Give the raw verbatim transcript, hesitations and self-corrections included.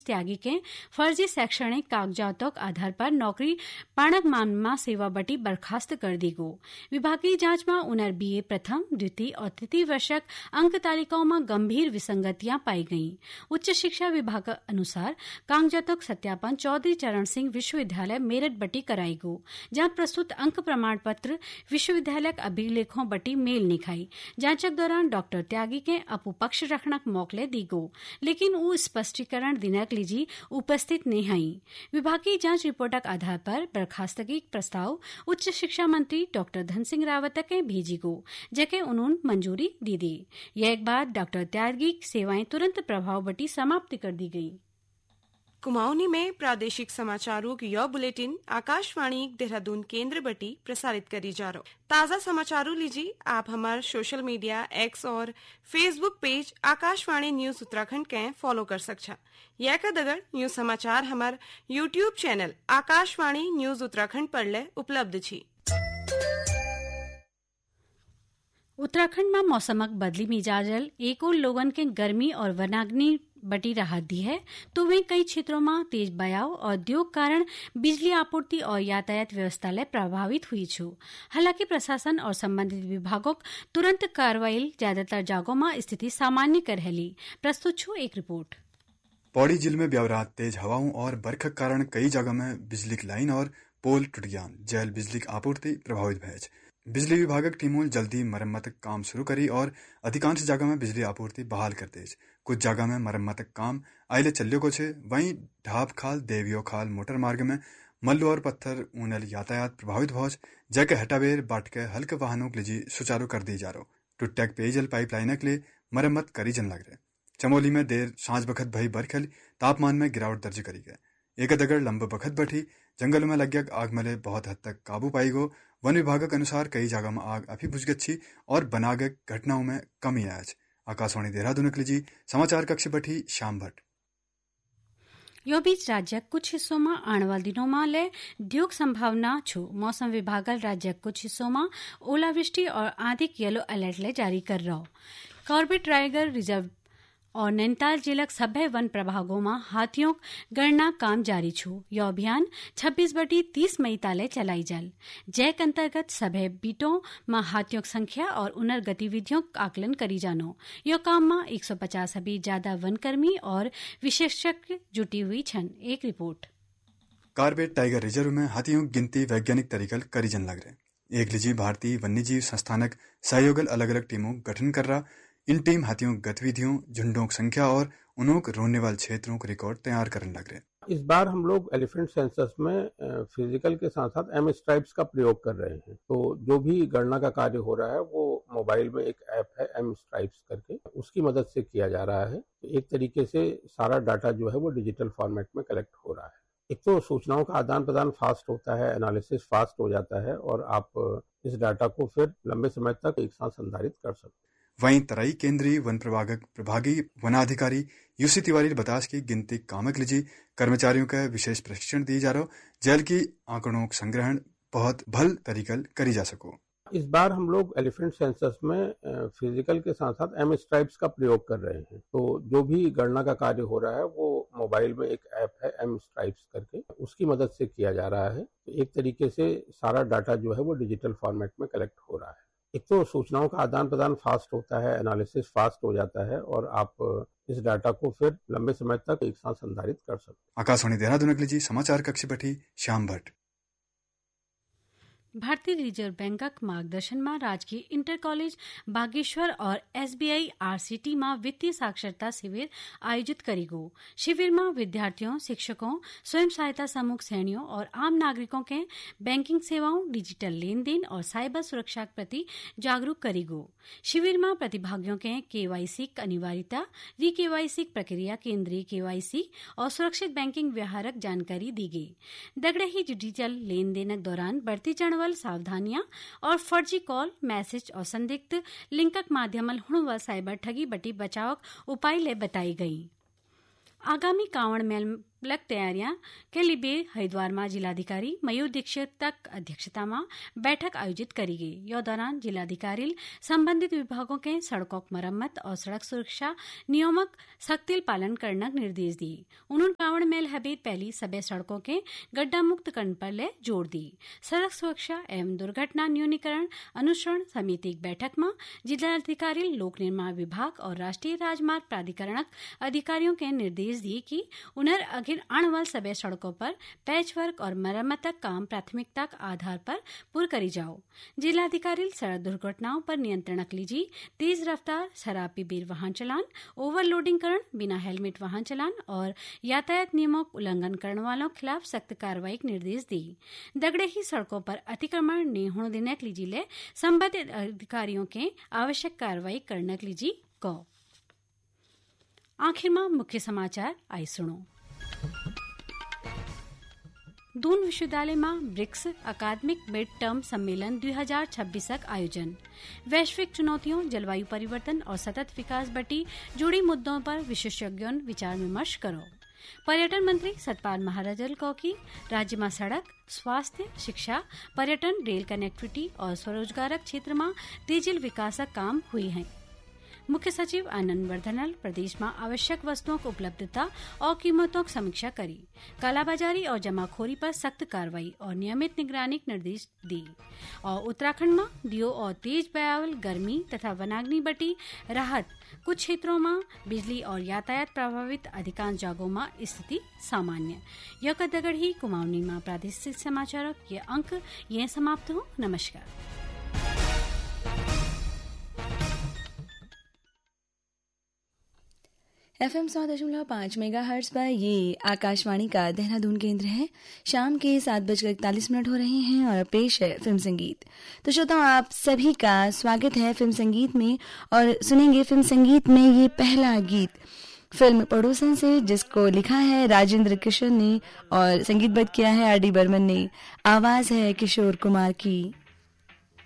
त्यागी के फर्जी शैक्षणिक कागजातों के आधार पर नौकरी पाणक मामला सेवा बटी बर्खास्त कर दी गो। विभागीय जांच में उनर बीए प्रथम द्वितीय और तृतीय वर्षक अंक तालिकाओं में गंभीर विसंगतियां पाई गईं। उच्च शिक्षा विभाग के अनुसार कागजातों का सत्यापन चौधरी चरण सिंह विश्वविद्यालय मेरठ बटी कराई गो, जहां प्रस्तुत अंक प्रमाण पत्र विश्वविद्यालय के अभिलेखों बटी मेल नहीं खाई। जांचक दौरान डॉक्टर त्यागी के अपु पक्ष रखना मौकले दी गो, लेकिन वो स्पष्टीकरण दिनक लीजी उपस्थित नहीं हई। विभागीय जांच रिपोर्टक आधार पर बर्खास्तगी प्रस्ताव उच्च शिक्षा मंत्री डॉक्टर धन सिंह रावत के भेजी गो, जके उन्होंने मंजूरी दी दी। यह एक बाद डॉक्टर त्यागी की सेवाएं तुरंत प्रभाव बटी समाप्त कर दी गई। कुमाऊनी में प्रादेशिक समाचारों की यह बुलेटिन आकाशवाणी देहरादून केंद्र बटी प्रसारित करी जा रहा। ताज़ा समाचारों लीजिए आप हमारे सोशल मीडिया एक्स और Facebook page Akashvani news Uttarakhand के फॉलो कर सकछा। यह कदगर न्यूज समाचार हमारे YouTube channel Akashvani news Uttarakhand पर ले उपलब्ध छी। उत्तराखंड में मौसमक बदली मिजाजल एक और लोगन के गर्मी और वनाग्नि बटी राहत दी है, तो वे कई क्षेत्रों में तेज बयाव और उद्योग कारण बिजली आपूर्ति और यातायात व्यवस्था ले प्रभावित हुई छू। हालांकि प्रशासन और संबंधित विभागों तुरंत कार्रवाई ज्यादातर जगहों में स्थिति सामान्य कर हेली। प्रस्तुत छू एक रिपोर्ट। पौड़ी जिले में ब्यावरात तेज हवाओं और बरखा कारण कई जगह में बिजली की लाइन और पोल टूट गया, जैल बिजली की आपूर्ति प्रभावित भैज। बिजली विभाग की टीमों जल्दी मरम्मत काम शुरू करी और अधिकांश जगह में बिजली आपूर्ति बहाल कर देज। कुछ जगह में मरम्मत काम आइले चल्यो को छे। वहीं ढाब खाल देवियो खाल मोटर मार्ग में मल्लू और पत्थर ऊनल यातायात प्रभावित भौज, जैके हटाबेर बाट के हल्के वाहनों के लिए सुचारू कर दी जा रहा। टुटैक पेयजल पाइपलाइन के लिए मरम्मत करी जन लग रहे। चमोली में देर सांझ बखत भई बरखल तापमान में गिरावट दर्ज करी गए। एक दगड़ लंब बखत बैठी जंगल में लग गया आग मले बहुत हद तक काबू पाई गो। वन विभाग के अनुसार कई जगह में आग अभी बुझ गई और बनागे घटनाओं में कमी आज। आकाशवाणी देहरादून के लिए समाचार कक्ष बैठी श्याम भट्ट। यो बीच राज्य कुछ हिस्सों में आने वाले दिनों में ले उद्योग संभावना छू। मौसम विभाग राज्य कुछ हिस्सों में ओलावृष्टि और आंधी येलो अलर्ट ले जारी कर रहा। कॉर्बेट टाइगर रिजर्व और नैनीताल जिला सभ्य वन प्रभागों में हाथियों गणना काम जारी छू। यह अभियान छब्बीस बटी तीस मई ताले चलाई जल। जैक अंतर्गत सभ्य बीटों में हाथियों की संख्या और उनर गतिविधियों का आकलन करी जानो। यह काम में एक सौ पचास अभी ज्यादा वनकर्मी और विशेषज्ञ जुटी हुई छन। एक रिपोर्ट। कॉर्बेट टाइगर रिजर्व में हाथियों की गिनती वैज्ञानिक तरीका करी जन लग रहे। एक निजी भारतीय वन्यजीव संस्थानक सहयोगल अलग अलग टीमों गठन कर रहा। इन टीम हाथियों गतिविधियों, झुंडों की संख्या और उन्हों रोने वाले क्षेत्रों का रिकॉर्ड तैयार करने लग रहे। इस बार हम लोग एलिफेंट सेंसस में फिजिकल के साथ साथ एम स्ट्राइप्स का प्रयोग कर रहे हैं। तो जो भी गणना का कार्य हो रहा है वो मोबाइल में एक ऐप है एम स्ट्राइप्स करके, उसकी मदद से किया जा रहा है। एक तरीके से सारा डाटा जो है वो डिजिटल फॉर्मेट में कलेक्ट हो रहा है। एक तो सूचनाओं का आदान प्रदान फास्ट होता है, एनालिसिस फास्ट हो जाता है और आप इस डाटा को फिर लंबे समय तक एक साथ संधारित कर सकते हैं। वहीं तराई केंद्रीय वन प्रभागक प्रभागी वनाधिकारी यूसी तिवारी ने बताया कि गिनती कामक लीजी कर्मचारियों का विशेष प्रशिक्षण दी जा रहा। जल की आंकड़ों का संग्रहण बहुत भल तरीकल करी जा सको। इस बार हम लोग एलिफेंट सेंसस में फिजिकल के साथ साथ एम स्ट्राइप्स का प्रयोग कर रहे हैं। तो जो भी गणना का कार्य हो रहा है वो मोबाइल में एक ऐप है एम स्ट्राइप्स करके, उसकी मदद से किया जा रहा है। तो एक तरीके से सारा डाटा जो है वो डिजिटल फॉर्मेट में कलेक्ट हो रहा है। एक तो सूचनाओं का आदान प्रदान फास्ट होता है, एनालिसिस फास्ट हो जाता है और आप इस डाटा को फिर लंबे समय तक एक साथ संधारित कर सकते हैं। आकाशवाणी देहरादून के लिए समाचार कक्ष बैठी श्याम भट्ट। भारतीय रिजर्व बैंक का मार्गदर्शन में राजकीय इंटर कॉलेज बागेश्वर और एसबीआई आरसीटी में वित्तीय साक्षरता शिविर आयोजित करी गो। शिविर में विद्यार्थियों, शिक्षकों, स्वयं सहायता समूह श्रेणियों और आम नागरिकों के बैंकिंग सेवाओं, डिजिटल लेन देन और साइबर सुरक्षा के प्रति जागरूक करी गो। शिविर में प्रतिभागियों के केवाईसी की अनिवार्यता, री केवाईसी प्रक्रिया, केंद्रीय केवाईसी और सुरक्षित बैंकिंग व्यवहारक जानकारी दी गई। दगड़े ही डिजिटल लेन देन के दौरान बढ़ती जाने सावधानियां और फर्जी कॉल, मैसेज और संदिग्ध लिंकक माध्यमल हुण व साइबर ठगी बटी बचाव उपाय ले बताई गई। आगामी कांवड़ मेलक तैयारियां के लिए हरिद्वार में जिलाधिकारी मयूर दीक्षित तक अध्यक्षता में बैठक आयोजित करी गई। यह दौरान जिलाधिकारी संबंधित विभागों के सड़कों की मरम्मत और सड़क सुरक्षा नियमक सख्ती पालन करने निर्देश दिए। उन्होंने श्रावण मेल हबीर पहली सभी सड़कों के गड्ढा मुक्त करने पर ले जोर दी। सड़क सुरक्षा एवं दुर्घटना न्यूनीकरण अनुसरण समिति की बैठक में जिलाधिकारी लोक निर्माण विभाग और राष्ट्रीय राजमार्ग प्राधिकरण अधिकारियों के निर्देश दिए कि उन्हें अगिर आने वाले सभी सड़कों पर पैच वर्क और मरम्मत काम प्राथमिकता के आधार पर पूर्ण करी जाओ। जिलाधिकारी सड़क दुर्घटनाओं पर नियंत्रण लीजिए, तेज रफ्तार, शराब पी बीर वाहन चलान, ओवरलोडिंग करण, बिना हेलमेट वाहन चलान और यातायात नियमों का उल्लंघन करने वालों के खिलाफ सख्त कार्रवाई के निर्देश दी। दगड़े ही सड़कों पर अतिक्रमण नहीं होने देने के लिए संबंधित अधिकारियों के आवश्यक कार्रवाई करने के लिए को। आखिर में मुख्य समाचार आई सुनो। दून विश्वविद्यालय में ब्रिक्स अकादमिक मिड टर्म सम्मेलन दो हज़ार छब्बीस का आयोजन। वैश्विक चुनौतियों, जलवायु परिवर्तन और सतत विकास बटी जुड़ी मुद्दों पर विशेषज्ञों विचार विमर्श करो। पर्यटन मंत्री सतपाल महाराजल को की राज्य में सड़क, स्वास्थ्य, शिक्षा, पर्यटन, रेल कनेक्टिविटी और स्वरोजगारक क्षेत्र में तेजिल विकास काम हुई है। मुख्य सचिव आनंद वर्धनल प्रदेश में आवश्यक वस्तुओं की उपलब्धता और कीमतों की समीक्षा करी। कालाबाजारी और जमाखोरी पर सख्त कार्रवाई और नियमित निगरानी के निर्देश दी। और उत्तराखंड में दियो और तेज बयावल गर्मी तथा वनाग्नि बटी राहत। कुछ क्षेत्रों में बिजली और यातायात प्रभावित अधिकांश जगहों में स्थिति सामान्य। यह दगड़ही कुमाऊनी में प्रादेशिक समाचारों ये अंक ये समाप्त हो। नमस्कार। एफ एम सौ दशमलव पाँच मेगा हर्ट्ज पर ये आकाशवाणी का देहरादून केंद्र है। शाम के सात बजकर इकतालीस मिनट हो रहे हैं और पेश है फिल्म संगीत। तो श्रोताओं, आप सभी का स्वागत है फिल्म संगीत में और सुनेंगे फिल्म संगीत में ये पहला गीत फिल्म पड़ोसन से, जिसको लिखा है राजेंद्र किशन ने और संगीतबद्ध किया है आर डी बर्मन ने। आवाज है किशोर कुमार की।